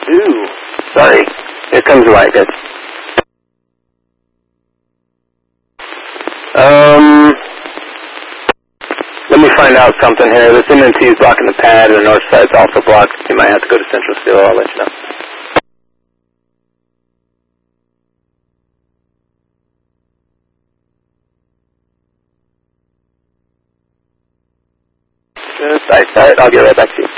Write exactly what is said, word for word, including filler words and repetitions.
Ooh, sorry. Here comes white, good. Um, let me find out something here. This M N T is blocking the pad, and the north side's also blocked. You might have to go to Central Steel. I'll let you know. Good, site, site. I'll get right back to you.